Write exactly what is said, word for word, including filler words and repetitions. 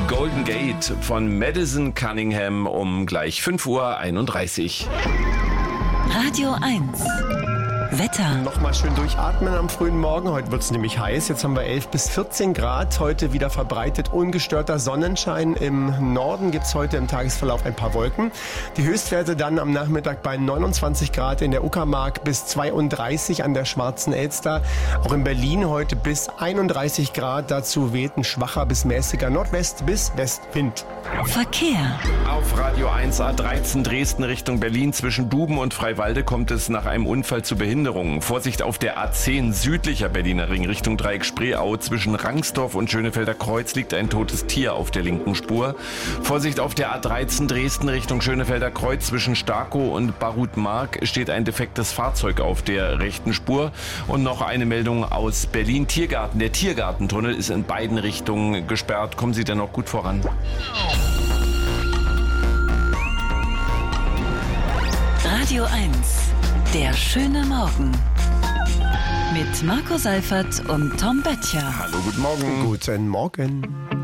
Golden Gate von Madison Cunningham um gleich fünf Uhr einunddreißig. Radio eins. Wetter. Nochmal schön durchatmen am frühen Morgen. Heute wird es nämlich heiß. Jetzt haben wir elf bis vierzehn Grad. Heute wieder verbreitet ungestörter Sonnenschein. Im Norden gibt es heute im Tagesverlauf ein paar Wolken. Die Höchstwerte dann am Nachmittag bei neunundzwanzig Grad in der Uckermark bis zweiunddreißig an der Schwarzen Elster. Auch in Berlin heute bis einunddreißig Grad. Dazu weht ein schwacher bis mäßiger Nordwest- bis Westwind. Verkehr. Auf Radio eins A dreizehn Dresden Richtung Berlin zwischen Duben und Freiwalde kommt es nach einem Unfall zu Behinderungen. Vorsicht auf der A zehn südlicher Berliner Ring Richtung Dreieck Spreeau. Zwischen Rangsdorf und Schönefelder Kreuz liegt ein totes Tier auf der linken Spur. Vorsicht auf der A dreizehn Dresden Richtung Schönefelder Kreuz. Zwischen Starkow und Barutmark steht ein defektes Fahrzeug auf der rechten Spur. Und noch eine Meldung aus Berlin Tiergarten. Der Tiergartentunnel ist in beiden Richtungen gesperrt. Kommen Sie denn noch gut voran? Radio eins. Der schöne Morgen. Mit Marco Seifert und Tom Böttcher. Hallo, guten Morgen. Guten Morgen.